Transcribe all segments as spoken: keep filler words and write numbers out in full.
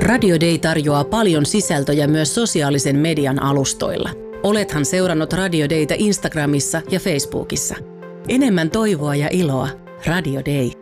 Radio Day tarjoaa paljon sisältöjä myös sosiaalisen median alustoilla. Olethan seurannut Radio Dayta Instagramissa ja Facebookissa. Enemmän toivoa ja iloa. Radio Day.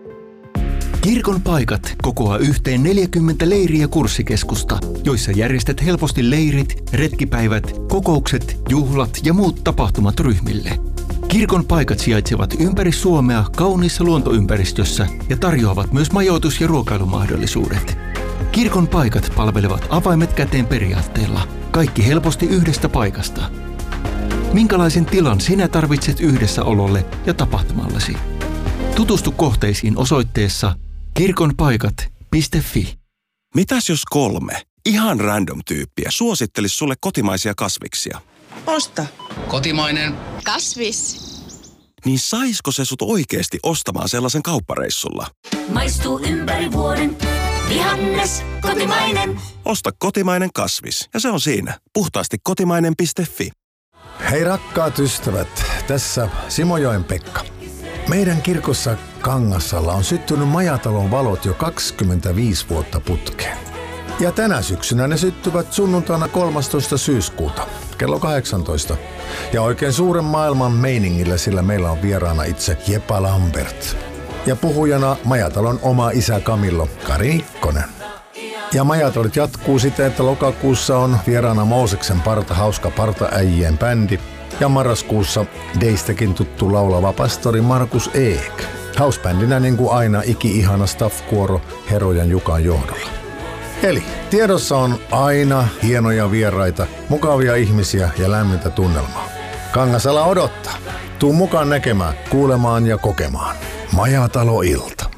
Kirkon paikat kokoaa yhteen neljäkymmentä leiri- ja kurssikeskusta, joissa järjestät helposti leirit, retkipäivät, kokoukset, juhlat ja muut tapahtumat ryhmille. Kirkon paikat sijaitsevat ympäri Suomea kauniissa luontoympäristössä ja tarjoavat myös majoitus- ja ruokailumahdollisuudet. Kirkon paikat palvelevat avaimet käteen periaatteella. Kaikki helposti yhdestä paikasta. Minkälaisen tilan sinä tarvitset yhdessäololle ja tapahtumallesi? Tutustu kohteisiin osoitteessa kirkonpaikat piste fi. Mitäs jos kolme ihan random tyyppiä suosittelisi sulle kotimaisia kasviksia? Osta. Kotimainen. Kasvis. Niin saisko se sut oikeesti ostamaan sellaisen kauppareissulla? Maistuu ympäri vuoden. Vihannes, kotimainen. Osta kotimainen kasvis ja se on siinä. Puhtaasti kotimainen piste fi. Hei rakkaat ystävät, tässä Simojoen Pekka. Meidän kirkossa Kangassalla on syttynyt Majatalon valot jo kaksikymmentäviisi vuotta putkeen. Ja tänä syksynä ne syttyvät sunnuntaina kolmastoista syyskuuta, kello kahdeksantoista. Ja oikein suuren maailman meiningillä, sillä meillä on vieraana itse Jepa Lambert. Ja puhujana Majatalon oma isä Kamillo Kari Nikkonen. Ja Majatolit jatkuu siten, että lokakuussa on vieraana Mooseksen parta hauska partaäijien bändi. Ja marraskuussa Deistäkin tuttu laulava pastori Markus Eek. Hausbändinä niin kuin aina iki-ihana staff-kuoro Herojan Jukan johdolla. Eli tiedossa on aina hienoja vieraita, mukavia ihmisiä ja lämmintä tunnelmaa. Kangasala odottaa. Tuu mukaan näkemään, kuulemaan ja kokemaan. Majatalo-ilta.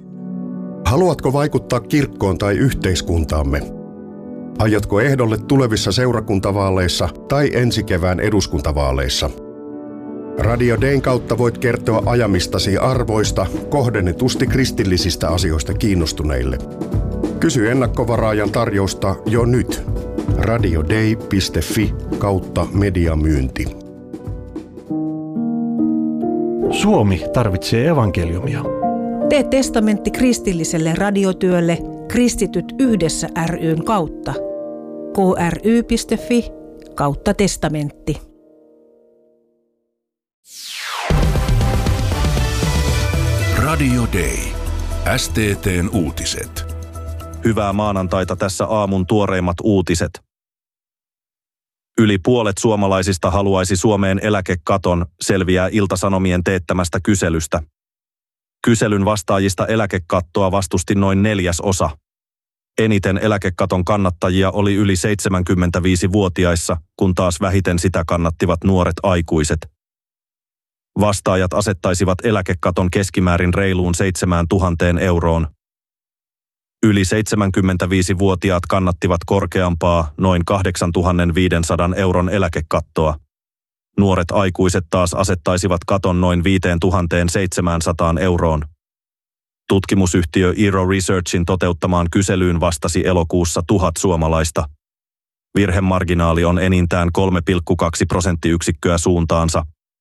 Haluatko vaikuttaa kirkkoon tai yhteiskuntaamme? Aiotko ehdolle tulevissa seurakuntavaaleissa tai ensi kevään eduskuntavaaleissa? Radio Dayn kautta voit kertoa ajamistasi arvoista kohdennetusti kristillisistä asioista kiinnostuneille. Kysy ennakkovaraajan tarjousta jo nyt. radioday piste fi kautta mediamyynti. Suomi tarvitsee evankeliumia. Tee testamentti kristilliselle radiotyölle Kristityt yhdessä ry:n kautta. kry piste fi kautta testamentti. Radio Day. S T T:n uutiset. Hyvää maanantaita, tässä aamun tuoreimmat uutiset. Yli puolet suomalaisista haluaisi Suomeen eläkekaton, selviää Ilta-Sanomien teettämästä kyselystä. Kyselyn vastaajista eläkekattoa vastusti noin neljäsosa. Eniten eläkekaton kannattajia oli yli seitsemänkymmentäviisivuotiaissa, kun taas vähiten sitä kannattivat nuoret aikuiset. Vastaajat asettaisivat eläkekaton keskimäärin reiluun seitsemään tuhanteen euroon. Yli seitsemänkymmentäviisivuotiaat kannattivat korkeampaa, noin kahdeksantuhatta viisisataa eläkekattoa. Nuoret aikuiset taas asettaisivat katon noin viisituhatta seitsemänsataa euroon. Tutkimusyhtiö Eero Researchin toteuttamaan kyselyyn vastasi elokuussa tuhat suomalaista. Virhemarginaali on enintään kolme pilkku kaksi prosenttiyksikköä suuntaansa.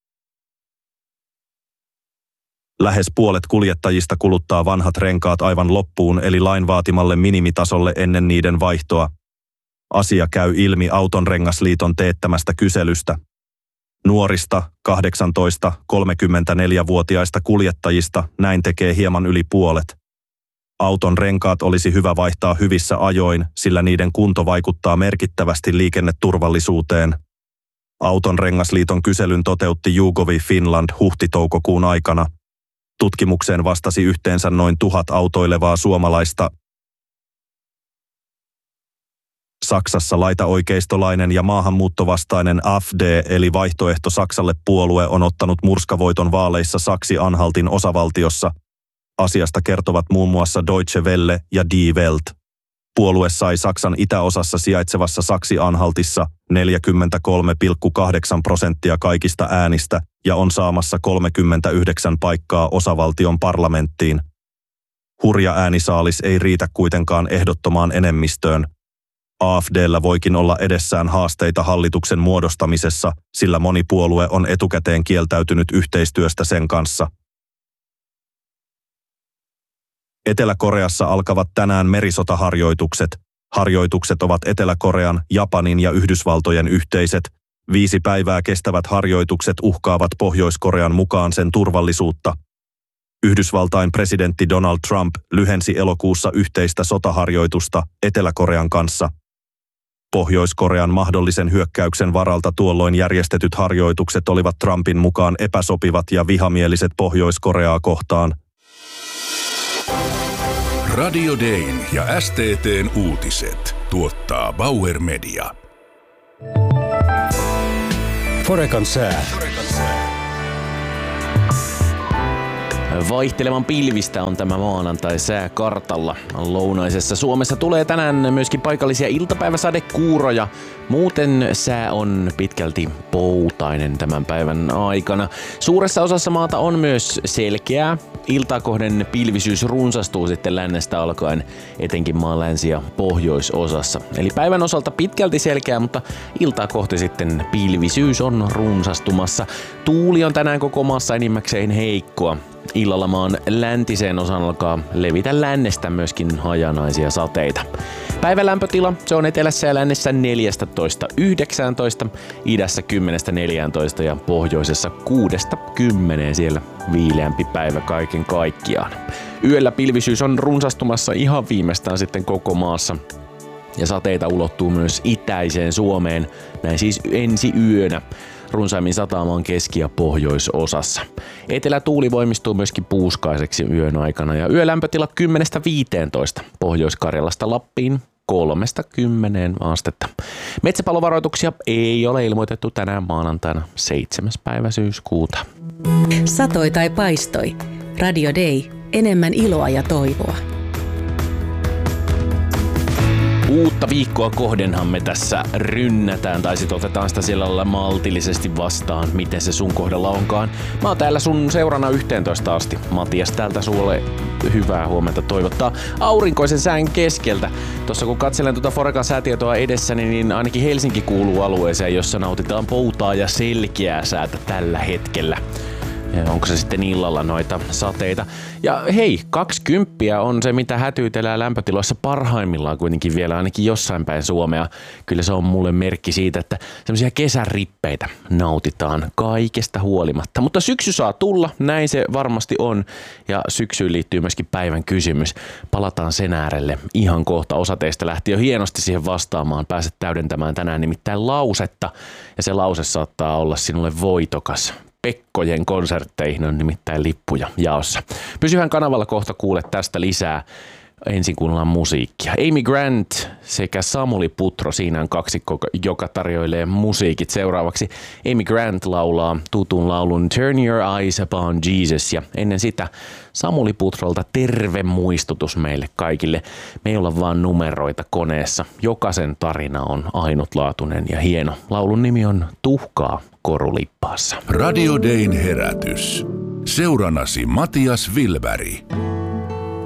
Lähes puolet kuljettajista kuluttaa vanhat renkaat aivan loppuun eli lain vaatimalle minimitasolle ennen niiden vaihtoa. Asia käy ilmi Autonrengasliiton teettämästä kyselystä. Nuorista kahdeksantoista–kolmekymmentäneljävuotiaista kuljettajista näin tekee hieman yli puolet. Auton renkaat olisi hyvä vaihtaa hyvissä ajoin, sillä niiden kunto vaikuttaa merkittävästi liikenneturvallisuuteen. Autonrengasliiton kyselyn toteutti YouGov Finland huhti-toukokuun aikana. Tutkimukseen vastasi yhteensä noin tuhat autoilevaa suomalaista. Saksassa laitaoikeistolainen ja maahanmuuttovastainen A F D eli vaihtoehto Saksalle puolue on ottanut murskavoiton vaaleissa Saksi-Anhaltin osavaltiossa. Asiasta kertovat muun muassa Deutsche Welle ja Die Welt. Puolue sai Saksan itäosassa sijaitsevassa Saksi-Anhaltissa neljäkymmentäkolme pilkku kahdeksan prosenttia kaikista äänistä ja on saamassa kolmekymmentäyhdeksän paikkaa osavaltion parlamenttiin. Hurja äänisaalis ei riitä kuitenkaan ehdottomaan enemmistöön. A F D:llä voikin olla edessään haasteita hallituksen muodostamisessa, sillä moni puolue on etukäteen kieltäytynyt yhteistyöstä sen kanssa. Etelä-Koreassa alkavat tänään merisotaharjoitukset. Harjoitukset ovat Etelä-Korean, Japanin ja Yhdysvaltojen yhteiset. Viisi päivää kestävät harjoitukset uhkaavat Pohjois-Korean mukaan sen turvallisuutta. Yhdysvaltain presidentti Donald Trump lyhensi elokuussa yhteistä sotaharjoitusta Etelä-Korean kanssa. Pohjois-Korean mahdollisen hyökkäyksen varalta tuolloin järjestetyt harjoitukset olivat Trumpin mukaan epäsopivat ja vihamieliset Pohjois-Koreaa kohtaan. Radio Dayn ja S T T:n uutiset tuottaa Bauer Media. Forecan sää. Vaihtelevan pilvistä on tämä maanantai sääkartalla. Lounaisessa Suomessa tulee tänään myöskin paikallisia iltapäiväsadekuuroja. Muuten sää on pitkälti poutainen tämän päivän aikana. Suuressa osassa maata on myös selkeää. Iltaa kohden pilvisyys runsastuu sitten lännestä alkaen, etenkin maan länsi- ja pohjoisosassa. Eli päivän osalta pitkälti selkeää, mutta iltaa kohti sitten pilvisyys on runsastumassa. Tuuli on tänään koko maassa enimmäkseen heikkoa. Illalla maan läntiseen osaan alkaa levitä lännestä myöskin hajanaisia sateita. Päivän lämpötila, se on etelässä ja lännessä neljätoista yhdeksäntoista, idässä kymmenestä neljääntoista ja pohjoisessa kuudesta kymmeneen, siellä viileämpi päivä kaiken kaikkiaan. Yöllä pilvisyys on runsastumassa ihan viimeistään sitten koko maassa. Ja sateita ulottuu myös itäiseen Suomeen, näin siis ensi yönä. Runsaimmin sataamaan keski- ja pohjoisosassa. Etelätuuli voimistuu myöskin puuskaiseksi yön aikana ja yölämpötila kymmenestä viiteentoista, Pohjois-Karjalasta Lappiin kolmesta kymmeneen astetta. Metsäpalovaroituksia ei ole ilmoitettu tänään maanantaina seitsemäs päivä syyskuuta. Satoi tai paistoi. Radio Day. Enemmän iloa ja toivoa. Uutta viikkoa kohdenhan me tässä rynnätään, tai sit otetaan sitä siellä maltillisesti vastaan, miten se sun kohdalla onkaan. Mä oon täällä sun seurana yhteentoista asti. Matias täältä sulle hyvää huomenta toivottaa aurinkoisen sään keskeltä. Tossa kun katselen tuota Forecan säätietoa edessäni, niin ainakin Helsinki kuuluu alueeseen, jossa nautitaan poutaa ja selkeää säätä tällä hetkellä. Ja onko se sitten illalla noita sateita. Ja hei, kaksikymppiä on se, mitä hätyytellään lämpötiloissa parhaimmillaan kuitenkin vielä ainakin jossain päin Suomea. Kyllä se on mulle merkki siitä, että semmoisia kesärippeitä nautitaan kaikesta huolimatta. Mutta syksy saa tulla, näin se varmasti on. Ja syksyyn liittyy myöskin päivän kysymys. Palataan sen äärelle ihan kohta. Osa teistä lähti jo hienosti siihen vastaamaan. Pääset täydentämään tänään nimittäin lausetta. Ja se lause saattaa olla sinulle voitokas. Pekkojen konsertteihin on nimittäin lippuja jaossa. Pysyhän kanavalla, kohta kuulet tästä lisää. Ensin kuunnellaan musiikkia. Amy Grant sekä Samuli Putro, siinä on kaksikko, joka tarjoilee musiikit. Seuraavaksi Amy Grant laulaa tutun laulun Turn Your Eyes Upon Jesus, ja ennen sitä Samuli Putrolta terve muistutus meille kaikille. Me ei olla vaan numeroita koneessa. Jokaisen tarina on ainutlaatuinen ja hieno. Laulun nimi on Tuhkaa korulippaassa. Radio Dayn herätys. Seuranasi Matias Wilberg.